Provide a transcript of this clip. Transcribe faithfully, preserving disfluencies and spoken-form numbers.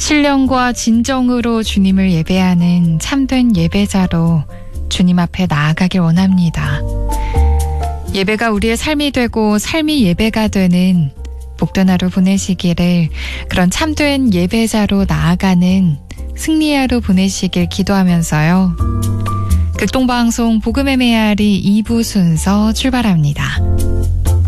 신령과 진정으로 주님을 예배하는 참된 예배자로 주님 앞에 나아가길 원합니다. 예배가 우리의 삶이 되고 삶이 예배가 되는 복된 하루 보내시기를, 그런 참된 예배자로 나아가는 승리의 하루 보내시길 기도하면서요. 극동방송 복음의 메아리 이 부 순서 출발합니다.